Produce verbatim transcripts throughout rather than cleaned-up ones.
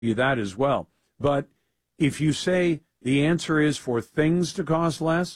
you that as well. But if you say the answer is for things to cost less,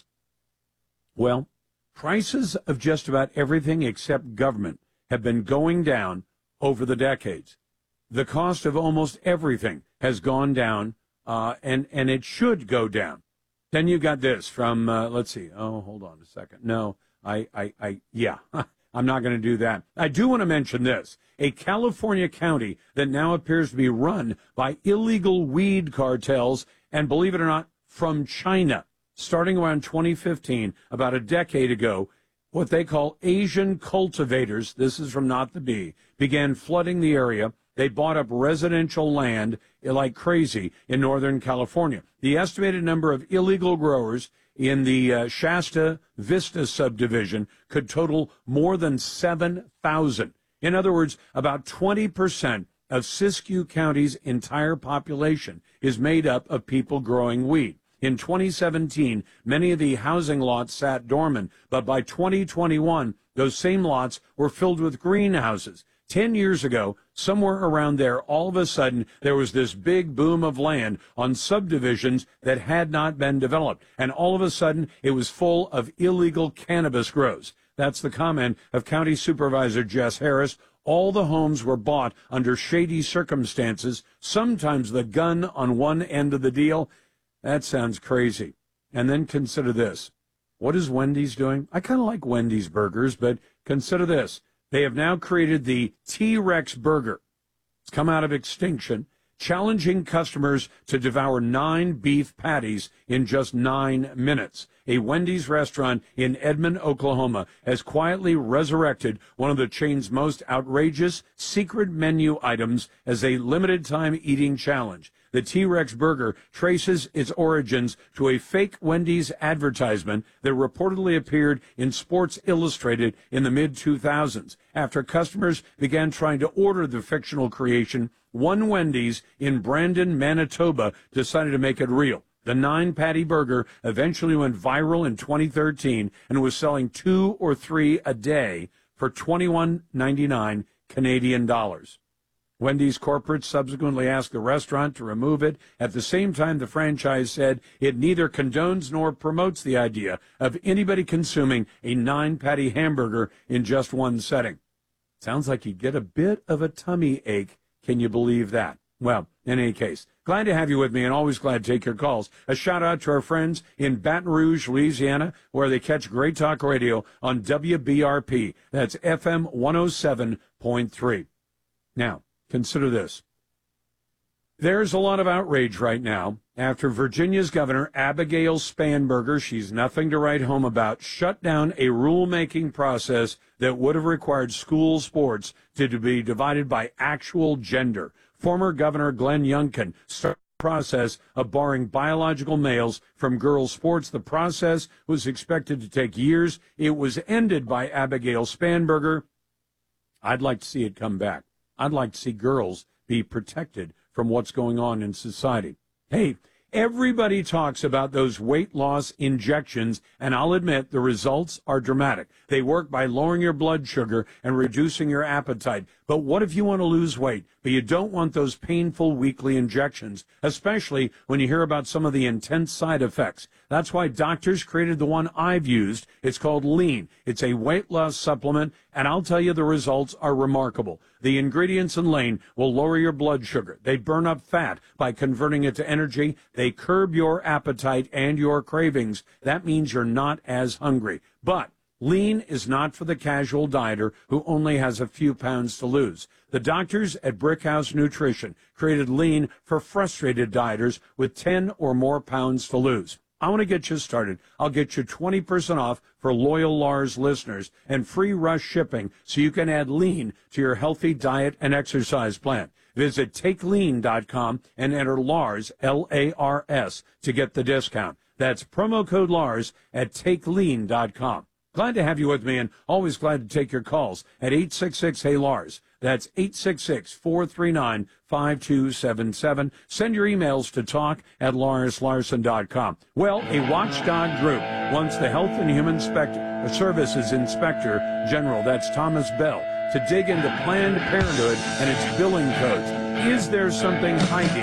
well, prices of just about everything except government have been going down over the decades. The cost of almost everything has gone down, uh, and, and it should go down. Then you got this from, uh, let's see, oh, hold on a second. No, I, I, I yeah, I'm not going to do that. I do want to mention this. A California county that now appears to be run by illegal weed cartels, and believe it or not, from China, starting around twenty fifteen, about a decade ago, what they call Asian cultivators, this is from Not the Bee, began flooding the area. They bought up residential land like crazy in Northern California. The estimated number of illegal growers in the uh, Shasta Vista subdivision could total more than seven thousand. In other words, about twenty percent of Siskiyou County's entire population is made up of people growing weed. In twenty seventeen, many of the housing lots sat dormant, but by twenty twenty-one, those same lots were filled with greenhouses. Ten years ago, somewhere around there, all of a sudden, there was this big boom of land on subdivisions that had not been developed. And all of a sudden, it was full of illegal cannabis grows. That's the comment of County Supervisor Jess Harris. All the homes were bought under shady circumstances, sometimes the gun on one end of the deal. That sounds crazy. And then consider this. What is Wendy's doing? I kind of like Wendy's burgers, but consider this. They have now created the T-Rex burger. It's come out of extinction, challenging customers to devour nine beef patties in just nine minutes. A Wendy's restaurant in Edmond, Oklahoma, has quietly resurrected one of the chain's most outrageous secret menu items as a limited-time eating challenge. The T-Rex burger traces its origins to a fake Wendy's advertisement that reportedly appeared in Sports Illustrated in the mid two thousands. After customers began trying to order the fictional creation, one Wendy's in Brandon, Manitoba, decided to make it real. The nine-patty burger eventually went viral in twenty thirteen and was selling two or three a day for twenty-one ninety-nine Canadian dollars. Wendy's corporate subsequently asked the restaurant to remove it. At the same time, the franchise said it neither condones nor promotes the idea of anybody consuming a nine-patty hamburger in just one setting. Sounds like you get a bit of a tummy ache. Can you believe that? Well, in any case, glad to have you with me and always glad to take your calls. A shout-out to our friends in Baton Rouge, Louisiana, where they catch Great Talk Radio on W B R P. That's F M one oh seven point three. Now, consider this. There's a lot of outrage right now after Virginia's Governor Abigail Spanberger, she's nothing to write home about, shut down a rulemaking process that would have required school sports to be divided by actual gender. Former Governor Glenn Youngkin started the process of barring biological males from girls' sports. The process was expected to take years. It was ended by Abigail Spanberger. I'd like to see it come back. I'd like to see girls be protected from what's going on in society. Hey, everybody talks about those weight loss injections, and I'll admit the results are dramatic. They work by lowering your blood sugar and reducing your appetite. But what if you want to lose weight, but you don't want those painful weekly injections, especially when you hear about some of the intense side effects? That's why doctors created the one I've used. It's called Lean. It's a weight loss supplement, and I'll tell you the results are remarkable. The ingredients in Lean will lower your blood sugar. They burn up fat by converting it to energy. They curb your appetite and your cravings. That means you're not as hungry. But Lean is not for the casual dieter who only has a few pounds to lose. The doctors at Brickhouse Nutrition created Lean for frustrated dieters with ten or more pounds to lose. I want to get you started. I'll get you twenty percent off for loyal Lars listeners and free rush shipping so you can add Lean to your healthy diet and exercise plan. Visit take lean dot com and enter Lars, L A R S, to get the discount. That's promo code Lars at take lean dot com. Glad to have you with me, and always glad to take your calls at eight six six, hey Lars. That's eight six six, four three nine, five two seven seven. Send your emails to talk at lars larson dot com. Well, a watchdog group wants the Health and Human Spect- Services Inspector General, that's Thomas Bell, to dig into Planned Parenthood and its billing codes. is there something hiding